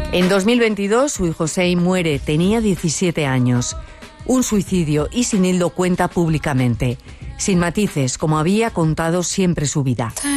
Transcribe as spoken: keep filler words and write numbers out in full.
En dos mil veintidós, Sui Hossein muere, tenía diecisiete años. Un suicidio, y Sin Hil lo cuenta públicamente, sin matices, como había contado siempre su vida.